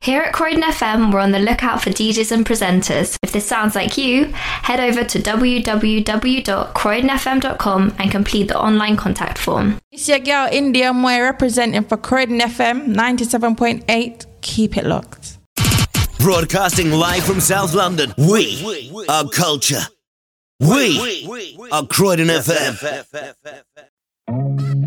Here at Croydon FM, we're on the lookout for DJs and presenters. If this sounds like you, head over to www.croydonfm.com and complete the online contact form. It's your girl India Moy representing for Croydon FM 97.8. Keep it locked. Broadcasting live from South London. We are culture. We are Croydon FM.